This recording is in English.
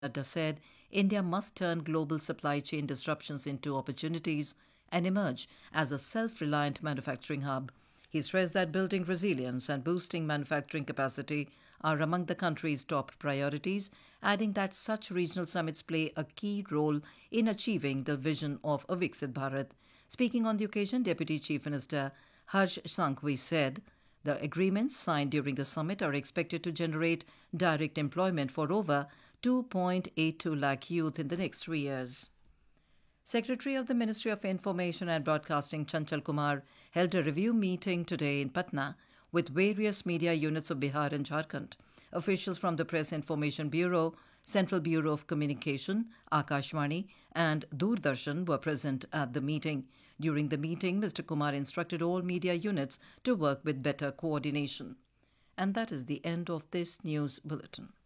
Nadda said India must turn global supply chain disruptions into opportunities and emerge as a self-reliant manufacturing hub. He stressed that building resilience and boosting manufacturing capacity are among the country's top priorities, adding that such regional summits play a key role in achieving the vision of a Viksit Bharat. Speaking on the occasion, Deputy Chief Minister Harsh Sanghvi said the agreements signed during the summit are expected to generate direct employment for over 2.82 lakh youth in the next 3 years. Secretary of the Ministry of Information and Broadcasting Chanchal Kumar held a review meeting today in Patna with various media units of Bihar and Jharkhand. Officials from the Press Information Bureau, Central Bureau of Communication, Akashvani, and Doordarshan were present at the meeting. During the meeting, Mr. Kumar instructed all media units to work with better coordination. And that is the end of this news bulletin.